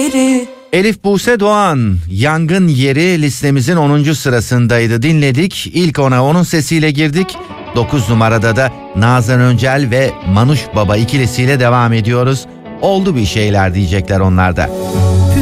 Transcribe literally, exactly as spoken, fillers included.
yeri. Elif Buse Doğan, Yangın Yeri listemizin onuncu sırasındaydı. Dinledik. İlk ona onun sesiyle girdik. dokuz numarada da Nazan Öncel ve Manuş Baba ikilisiyle devam ediyoruz. Oldu bir şeyler diyecekler onlar da.